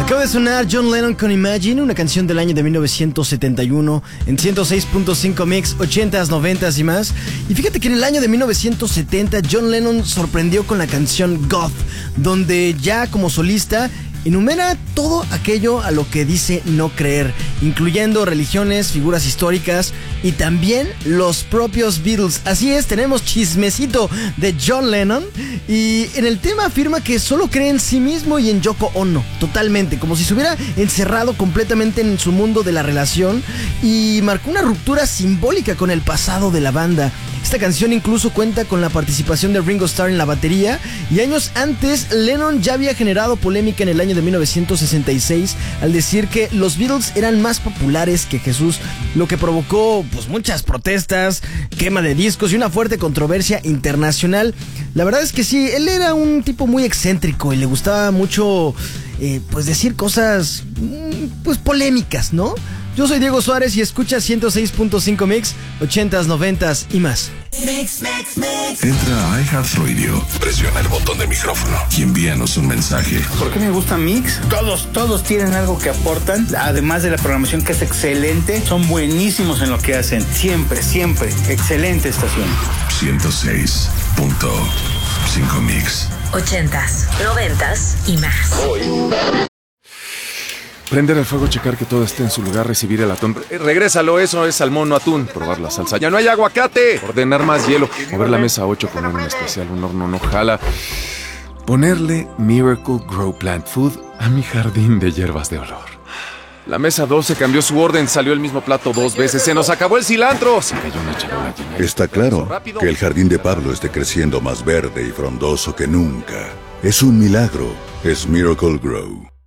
Acaba de sonar John Lennon con Imagine, una canción del año de 1971 en 106.5 Mix, 80s, 90s y más. Y fíjate que en el año de 1970 John Lennon sorprendió con la canción Goth, donde ya como solista enumera todo aquello a lo que dice no creer, incluyendo religiones, figuras históricas y también los propios Beatles. Así es, tenemos chismecito de John Lennon y en el tema afirma que solo cree en sí mismo y en Yoko Ono, totalmente, como si se hubiera encerrado completamente en su mundo de la relación, y marcó una ruptura simbólica con el pasado de la banda. Esta canción incluso cuenta con la participación de Ringo Starr en la batería, y años antes Lennon ya había generado polémica en el año de 1966 al decir que los Beatles eran más populares que Jesús, lo que provocó pues muchas protestas, quema de discos y una fuerte controversia internacional. La verdad es que sí, él era un tipo muy excéntrico y le gustaba mucho pues decir cosas pues polémicas, ¿no? Yo soy Diego Suárez y escucha 106.5 Mix, 80s, 90s y más. Mix. Entra a iHeartRadio, presiona el botón de micrófono y envíanos un mensaje. ¿Por qué me gusta Mix? Todos tienen algo que aportan, además de la programación que es excelente. Son buenísimos en lo que hacen, siempre, excelente estación. 106.5 Mix, 80s, 90s y más. Prender el fuego, checar que todo esté en su lugar, recibir el atún. Regrésalo, eso es salmón, no atún. Probar la salsa. ¡Ya no hay aguacate! Ordenar más hielo. Mover la mesa 8, poner un especial, un horno no jala. Ponerle Miracle Grow Plant Food a mi jardín de hierbas de olor. La mesa 12 cambió su orden, salió el mismo plato 2 veces. ¡Se nos acabó el cilantro! Se cayó una charola llena. Está claro que el jardín de Pablo esté creciendo más verde y frondoso que nunca. Es un milagro. Es Miracle Grow.